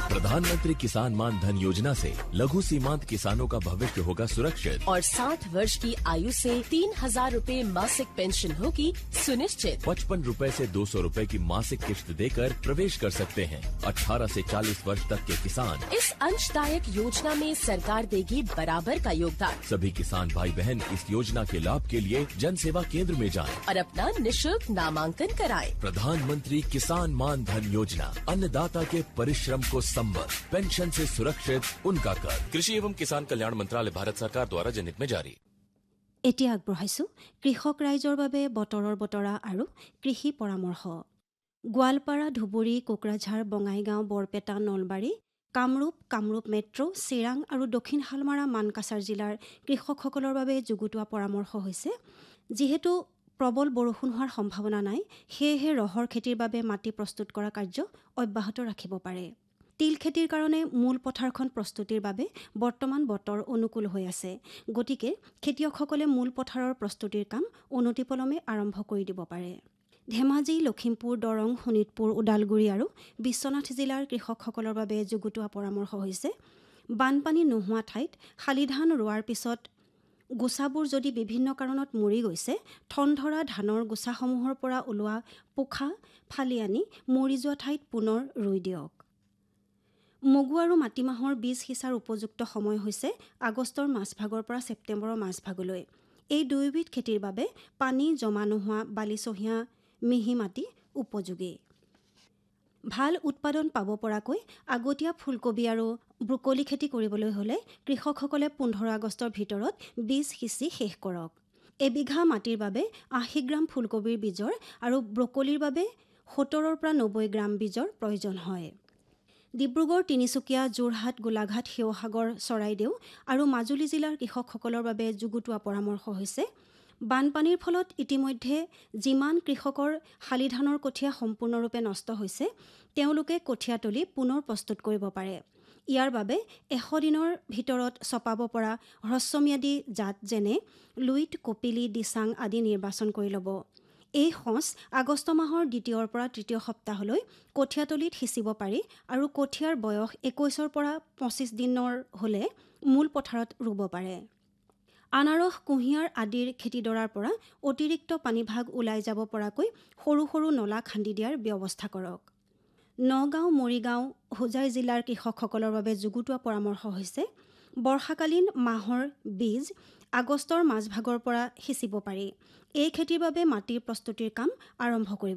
प्रधानमंत्री किसान मान धन योजना से लघु सीमांत किसानों का भविष्य होगा सुरक्षित और 60 वर्ष की आयु से 3,000 रूपए मासिक पेंशन होगी सुनिश्चित। 55 रूपए से 200 रूपए की मासिक किश्त देकर प्रवेश कर सकते हैं। 18 से 40 वर्ष तक के किसान इस अंशदायक योजना में सरकार देगी बराबर का योगदान। सभी किसान भाई बहन इस योजना के लाभ के लिए जन सेवा केंद्र में जाएं। और अपना निशुल्क नामांकन कराएं। प्रधानमंत्री किसान मान धन योजना, अन्नदाता के परिश्रम को संबल, पेंशन से सुरक्षित उनका कर। कृषि एवं किसान कल्याण मंत्रालय, भारत सरकार द्वारा जनहित में जारी। এতিয়া আগবঢ়াইছো কৃষক ৰাইজৰ বাবে বতৰৰ বতৰা আৰু কৃষি পৰামৰ্শ। গোৱালপাৰা, ধুবুৰী, কোকৰাঝাৰ, বঙাইগাঁও, বৰপেটা, নলবাৰী, কামৰূপ মেট্ৰ', চিৰাং আৰু দক্ষিণ শালমাৰা, মানকাছাৰ জিলাৰ কৃষকসকলৰ বাবে যুগুতোৱা পৰামৰ্শ হৈছে, যিহেতু প্ৰবল বৰষুণ হোৱাৰ সম্ভাৱনা নাই, সেয়েহে ৰহৰ খেতিৰ বাবে মাটি প্ৰস্তুত কৰা কাৰ্য অব্যাহত ৰাখিব পাৰে। তিল খেতিৰ কাৰণে মূল পথাৰখন প্ৰস্তুতিৰ বাবে বৰ্তমান বতৰ অনুকূল হৈ আছে। গতিকে খেতিয়কসকলে মূল পথাৰৰ প্ৰস্তুতিৰ কাম অনতিপলমে আৰম্ভ কৰি দিব পাৰে। ধেমাজি, লখিমপুৰ, দৰং, শোণিতপুৰ, ওদালগুৰি আৰু বিশ্বনাথ জিলাৰ কৃষকসকলৰ বাবে যুগুতোৱা পৰামৰ্শ হৈছে, বানপানী নোহোৱা ঠাইত শালি ধান ৰোৱাৰ পিছত গোচাবোৰ যদি বিভিন্ন কাৰণত মৰি গৈছে, ঠনধৰা ধানৰ গোচাসমূহৰ পৰা ওলোৱা পোখা ফালি আনি মৰি যোৱা ঠাইত পুনৰ ৰুই দিয়ক। মগু আৰু মাটিমাহৰ বীজ সিঁচাৰ উপযুক্ত সময় হৈছে আগষ্টৰ মাজভাগৰ পৰা ছেপ্টেম্বৰৰ মাজভাগলৈ। এই দুয়োবিধ খেতিৰ বাবে পানী জমা নোহোৱা বালিচহীয়া মিহি মাটি উপযোগী। ভাল উৎপাদন পাব পৰাকৈ আগতীয়া ফুলকবি আৰু ব্ৰকলি খেতি কৰিবলৈ হ'লে কৃষকসকলে 15 আগষ্টৰ ভিতৰত বীজ সিঁচি শেষ কৰক। এবিঘা মাটিৰ বাবে 80 গ্ৰাম ফুলকবিৰ বীজৰ আৰু ব্ৰকলিৰ বাবে 70 পৰা 90 গ্ৰাম বীজৰ প্ৰয়োজন হয়। ডিব্ৰুগড়, তিনিচুকীয়া, যোৰহাট, গোলাঘাট, শিৱসাগৰ, চৰাইদেউ আৰু মাজুলী জিলাৰ কৃষকসকলৰ বাবে যুগুতোৱা পৰামৰ্শ হৈছে, বানপানীৰ ফলত ইতিমধ্যে যিমান কৃষকৰ শালি ধানৰ কঠীয়া সম্পূৰ্ণৰূপে নষ্ট হৈছে, তেওঁলোকে কঠীয়াতলি পুনৰ প্ৰস্তুত কৰিব পাৰে। ইয়াৰ বাবে 100 দিনৰ ভিতৰত চপাব পৰা হ্ৰস্বম্যাদী জাত যেনে লুইত, কপিলি, দিচাং আদি নিৰ্বাচন কৰি ল'ব। এই সঁচ আগষ্ট মাহৰ 2ৰ পৰা 3 সপ্তাহলৈ কঠীয়াতলিত সিঁচিব পাৰি আৰু কঠীয়াৰ বয়স 21 পৰা 25 দিনৰ হ'লে মূল পথাৰত ৰুব পাৰে। আনাৰস, কুঁহিয়াৰ আদিৰ খেতিডৰাৰ পৰা অতিৰিক্ত পানীভাগ ওলাই যাব পৰাকৈ সৰু সৰু নলা খান্দি দিয়াৰ ব্যৱস্থা কৰক। নগাঁও, মৰিগাঁও, হোজাই জিলাৰ কৃষকসকলৰ বাবে যুগুতোৱা পৰামৰ্শ হৈছে, বৰ্ষাকালীন মাহৰ বীজ আগষ্টৰ মাজভাগৰ পৰা সিঁচিব পাৰি। এই খেতিৰ বাবে মাটিৰ প্ৰস্তুতিৰ কাম আৰম্ভ কৰিব